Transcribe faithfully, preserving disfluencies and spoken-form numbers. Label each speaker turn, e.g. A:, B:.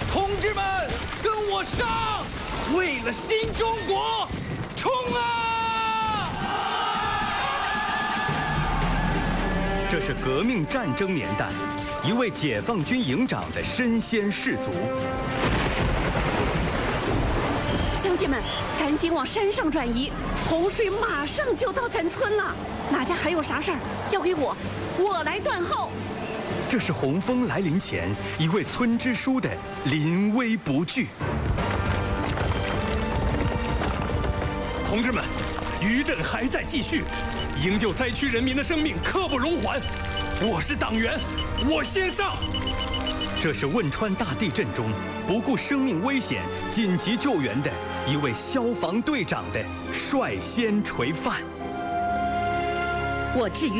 A: 同志们，跟我上！为了新中国，冲啊！
B: 这是革命战争年代，一位解放军营长的身先士卒。
C: 乡亲们，赶紧往山上转移，洪水马上就到咱村了。哪家还有啥事儿，交给我，我来断后。
B: 这是洪峰来临前一位村支书的临危不惧。
D: 同志们，余震还在继续，营救灾区人民的生命刻不容缓。我是党员，我先上。
B: 这是汶川大地震中不顾生命危险紧急救援的一位消防队长的率先垂范。
C: 我志愿